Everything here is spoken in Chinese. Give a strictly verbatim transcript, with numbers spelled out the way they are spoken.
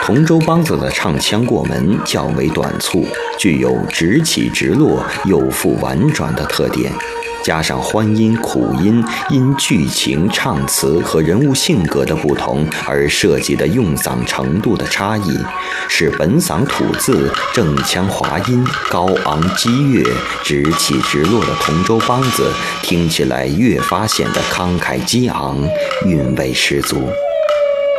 同州梆子的唱腔过门较为短促，具有直起直落、有负婉转的特点，加上欢音、苦音因剧情、唱词和人物性格的不同而涉及的用嗓程度的差异，使本嗓吐字、正腔滑音、高昂激越、直起直落的同州梆子听起来越发显得慷慨激昂，韵味十足。